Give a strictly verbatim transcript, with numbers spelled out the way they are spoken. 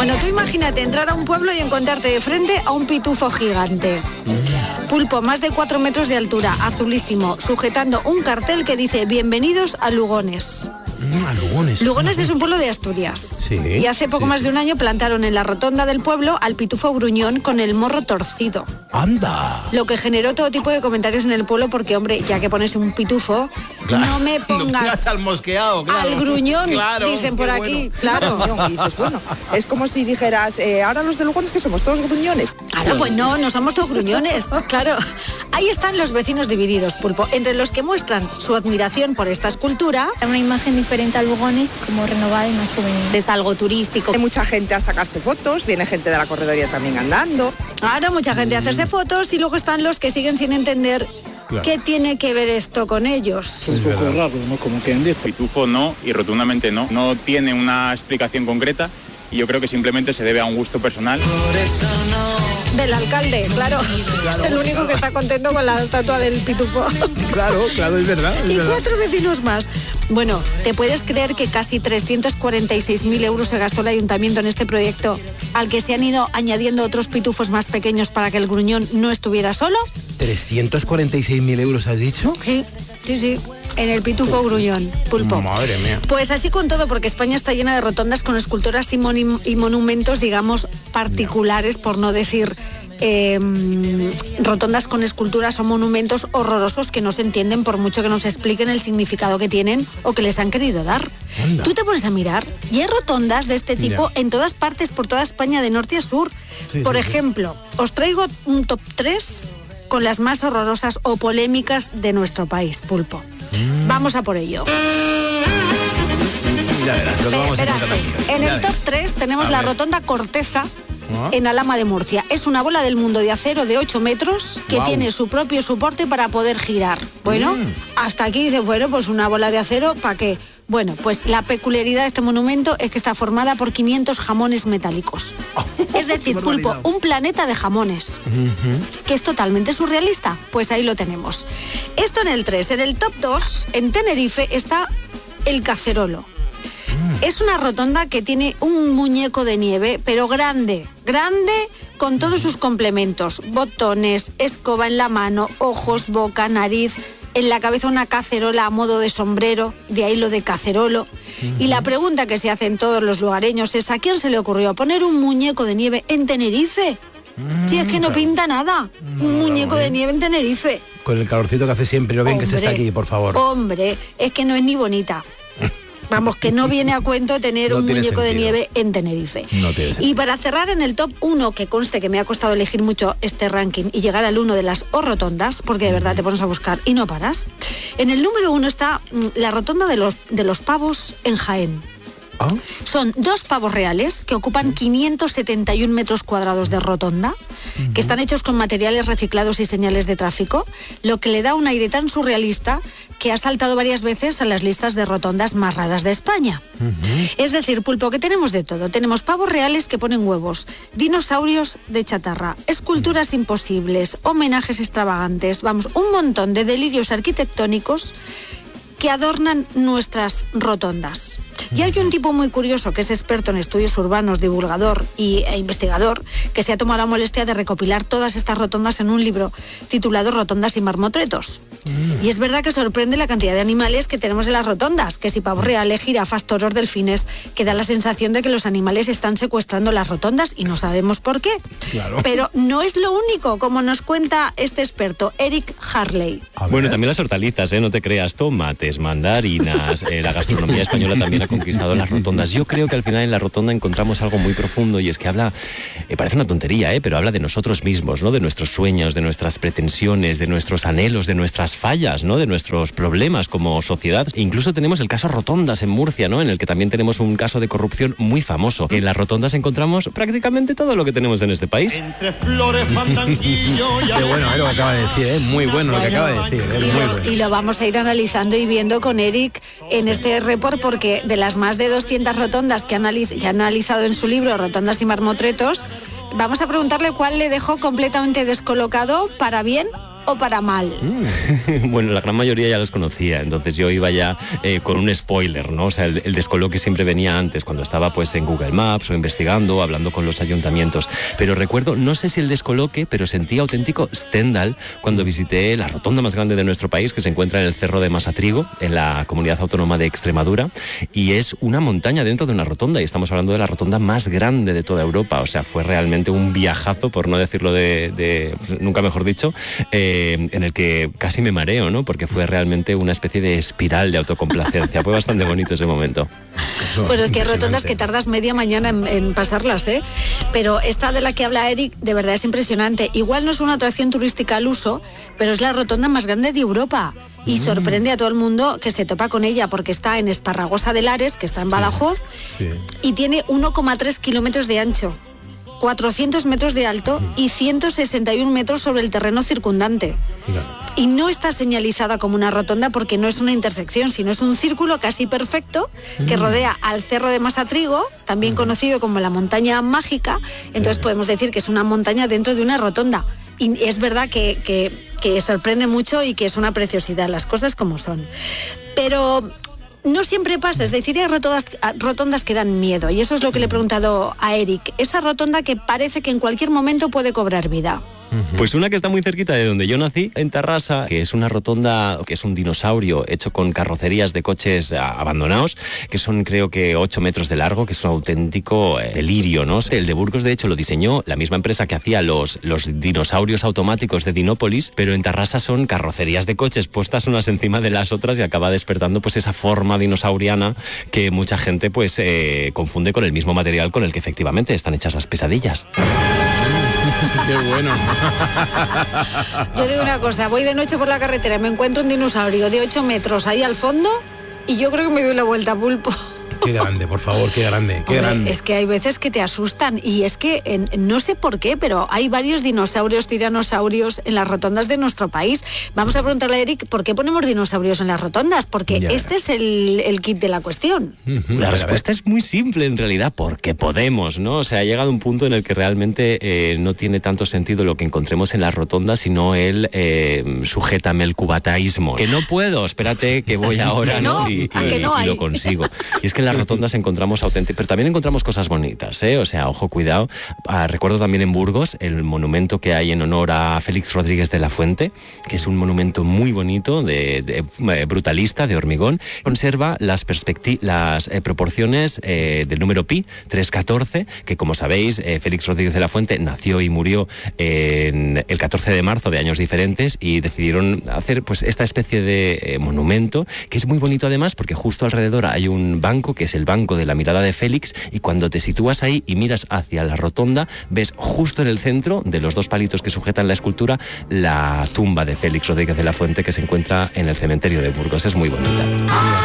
Bueno, tú imagínate entrar a un pueblo y encontrarte de frente a un pitufo gigante. Pulpo, más de cuatro metros de altura, azulísimo, sujetando un cartel que dice bienvenidos a Lugones. Mm, a Lugones. Lugones es un pueblo de Asturias. Sí. Y hace poco sí, más sí. de un año plantaron en la rotonda del pueblo al pitufo gruñón con el morro torcido. ¡Anda! Lo que generó todo tipo de comentarios en el pueblo porque, hombre, ya que pones un pitufo, Claro. no me No pongas pongas al mosqueado, claro. al gruñón, Claro, dicen por qué aquí. bueno. Claro. Y dices, bueno, es como si dijeras, eh, ahora los de Lugones que somos todos gruñones. Ahora, pues no, no somos todos gruñones, claro. Ahí están los vecinos divididos, Pulpo, entre los que muestran su admiración por esta escultura. Una imagen diferente a Lugones, como renovada y más juvenil. Es algo turístico. Hay mucha gente a sacarse fotos, viene gente de la corredoría también andando. Ahora mucha gente a hacerse fotos y luego están los que siguen sin entender Claro. qué tiene que ver esto con ellos. Un poco raro, ¿no? Como quien dice. Pitufo no, y rotundamente no. No tiene una explicación concreta y yo creo que simplemente se debe a un gusto personal. Del alcalde, claro. Es el único que está contento con la estatua del pitufo. Claro, claro, es verdad. Es Y verdad. cuatro vecinos más. Bueno, ¿te puedes creer que casi trescientos cuarenta y seis mil euros se gastó el ayuntamiento en este proyecto, al que se han ido añadiendo otros pitufos más pequeños para que el gruñón no estuviera solo? ¿trescientos cuarenta y seis mil euros has dicho? Sí, sí, sí. En el pitufo gruñón, Pulpo. Madre mía. Pues así con todo, porque España está llena de rotondas con esculturas y, moni- y monumentos, digamos, particulares, por no decir eh, rotondas con esculturas o monumentos horrorosos que no se entienden por mucho que nos expliquen el significado que tienen o que les han querido dar. Anda. Tú te pones a mirar y hay rotondas de este tipo Ya. en todas partes, por toda España, de norte a sur. Sí, por sí, sí. ejemplo, os traigo un top tres con las más horrorosas o polémicas de nuestro país, Pulpo. Mm. Vamos a por ello. Ya verás, lo que vamos a Espérate. encontrar aquí. En Ya el top verás. tres tenemos A la ver. rotonda Corteza, Ah. en Alhama de Murcia. Es una bola del mundo de acero de ocho metros que Guau. tiene su propio soporte para poder girar. Bueno, Mm. hasta aquí dice, bueno, pues una bola de acero, ¿para qué? Bueno, pues la peculiaridad de este monumento es que está formada por quinientos jamones metálicos. Es decir, Qué Pulpo, barbaridad. un planeta de jamones. Que es totalmente surrealista. Pues ahí lo tenemos. Esto en el tres. En el top dos, en Tenerife, está el Cacerolo. Es una rotonda que tiene un muñeco de nieve, pero grande, grande con todos sus complementos. Botones, escoba en la mano, ojos, boca, nariz, en la cabeza una cacerola a modo de sombrero, de ahí lo de cacerolo. Y la pregunta que se hacen todos los lugareños es, ¿a quién se le ocurrió poner un muñeco de nieve en Tenerife? Si es que no pinta nada, un muñeco de nieve en Tenerife. Con el calorcito que hace siempre, lo bien que se está Hombre, aquí, por favor. Hombre, es que no es ni bonita. Vamos, que no viene a cuento tener No un tiene muñeco de sentido. nieve en Tenerife. No tiene Y sentido. para cerrar en el top uno, que conste que me ha costado elegir mucho este ranking y llegar al uno de las o rotondas, porque de verdad te pones a buscar y no paras. En el número uno está mm, la rotonda de los, de los pavos en Jaén. Ah, Son dos pavos reales que ocupan quinientos setenta y un metros cuadrados de rotonda, que están hechos con materiales reciclados y señales de tráfico, lo que le da un aire tan surrealista que ha saltado varias veces a las listas de rotondas más raras de España. Es decir, Pulpo, que tenemos de todo. Tenemos pavos reales que ponen huevos, dinosaurios de chatarra, esculturas imposibles, homenajes extravagantes, vamos, un montón de delirios arquitectónicos que adornan nuestras rotondas. Y hay un tipo muy curioso que es experto en estudios urbanos, divulgador y, e investigador, que se ha tomado la molestia de recopilar todas estas rotondas en un libro titulado Rotondas y marmotretos. Mm. Y es verdad que sorprende la cantidad de animales que tenemos en las rotondas, que si pavos reales, jirafas, toros, delfines, que da la sensación de que los animales están secuestrando las rotondas y no sabemos por qué. Claro. Pero no es lo único, como nos cuenta este experto, Eric Harley. a ver. Bueno, también las hortalizas, ¿eh? No te creas, tomates, mandarinas, eh, la gastronomía española también ha conquistado las rotondas. Yo creo que al final en la rotonda encontramos algo muy profundo y es que habla, eh, parece una tontería, ¿eh? Pero habla de nosotros mismos, ¿no? De nuestros sueños, de nuestras pretensiones, de nuestros anhelos, de nuestras fallas, ¿no? De nuestros problemas como sociedad. E incluso tenemos el caso Rotondas en Murcia, ¿no? En el que también tenemos un caso de corrupción muy famoso. En las rotondas encontramos prácticamente todo lo que tenemos en este país. Entre flores, fandanguillo y Qué bueno, es lo que acaba de decir, es muy bueno lo que acaba de decir, es Y muy lo, bueno. y lo vamos a ir analizando y viendo con Eric en este report, porque de las más de doscientas rotondas que, analiz- que ha analizado en su libro Rotondas y marmotretos, vamos a preguntarle cuál le dejó completamente descolocado para bien o para mal? Mm. Bueno, la gran mayoría ya los conocía, entonces yo iba ya eh, con un spoiler, ¿no? O sea, el, el descoloque siempre venía antes, cuando estaba pues en Google Maps o investigando, hablando con los ayuntamientos. Pero recuerdo, no sé si el descoloque, pero sentí auténtico Stendhal cuando visité la rotonda más grande de nuestro país, que se encuentra en el Cerro de Masatrigo, en la Comunidad Autónoma de Extremadura, y es una montaña dentro de una rotonda, y estamos hablando de la rotonda más grande de toda Europa. O sea, fue realmente un viajazo, por no decirlo de, de pues, nunca mejor dicho, eh, en el que casi me mareo, ¿no? Porque fue realmente una especie de espiral de autocomplacencia. Fue bastante bonito ese momento. Pues es que hay rotondas que tardas media mañana en, en pasarlas, ¿eh? Pero esta de la que habla Eric, de verdad es impresionante. Igual no es una atracción turística al uso, pero es la rotonda más grande de Europa. Y mm. sorprende a todo el mundo que se topa con ella, porque está en Esparragosa de Lares, que está en Badajoz, sí. Sí. Y tiene uno coma tres kilómetros de ancho, cuatrocientos metros de alto y ciento sesenta y uno metros sobre el terreno circundante. No. Y no está señalizada como una rotonda porque no es una intersección, sino es un círculo casi perfecto que rodea al Cerro de Masatrigo, también conocido como la montaña mágica. Entonces podemos decir que es una montaña dentro de una rotonda. Y es verdad que, que, que sorprende mucho y que es una preciosidad, las cosas como son. Pero no siempre pasa, es decir, hay rotondas, rotondas que dan miedo, y eso es lo que le he preguntado a Eric. Esa rotonda que parece que en cualquier momento puede cobrar vida. Pues una que está muy cerquita de donde yo nací, en Tarrasa, que es una rotonda, que es un dinosaurio hecho con carrocerías de coches abandonados, que son creo que ocho metros de largo, que es un auténtico eh, delirio, ¿no? El de Burgos, de hecho, lo diseñó la misma empresa que hacía los, los dinosaurios automáticos de Dinópolis, pero en Tarrasa son carrocerías de coches puestas unas encima de las otras y acaba despertando pues esa forma dinosauriana que mucha gente pues eh, confunde con el mismo material con el que efectivamente están hechas las pesadillas. Qué bueno. Yo digo una cosa, voy de noche por la carretera, me encuentro un dinosaurio de ocho metros ahí al fondo y yo creo que me doy la vuelta, pulpo. Qué grande, por favor, qué grande, qué Hombre, grande. Es que hay veces que te asustan y es que en, no sé por qué, pero hay varios dinosaurios, tiranosaurios en las rotondas de nuestro país. Vamos a preguntarle a Eric, ¿por qué ponemos dinosaurios en las rotondas? Porque ya este es el, el kit de la cuestión. Uh-huh. La respuesta es muy simple en realidad, porque podemos, ¿no? O sea, ha llegado un punto en el que realmente eh, no tiene tanto sentido lo que encontremos en las rotondas, sino el eh, sujétame el cubataísmo. Que no puedo, espérate que voy ahora, no, ¿no? Y, y, y, no y lo consigo. Y es que en las rotondas encontramos auténticas, pero también encontramos cosas bonitas, ¿eh? O sea, ojo, cuidado. Ah, recuerdo también en Burgos el monumento que hay en honor a Félix Rodríguez de la Fuente, que es un monumento muy bonito, de, de, de brutalista, de hormigón. Conserva las, perspecti- las eh, proporciones eh, del número pi, trescientos catorce, que como sabéis, eh, Félix Rodríguez de la Fuente nació y murió en el catorce de marzo de años diferentes y decidieron hacer pues esta especie de eh, monumento, que es muy bonito además porque justo alrededor hay un banco que es el banco de la mirada de Félix, y cuando te sitúas ahí y miras hacia la rotonda, ves justo en el centro de los dos palitos que sujetan la escultura la tumba de Félix Rodríguez de la Fuente, que se encuentra en el cementerio de Burgos. Es muy bonita.